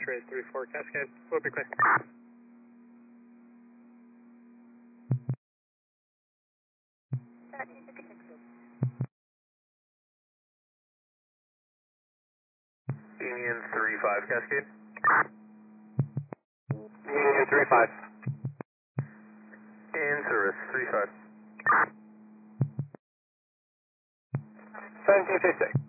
X-ray 34 Cascade. Will be clear. Union 35 Cascade. Union 35. In service 35. 1756.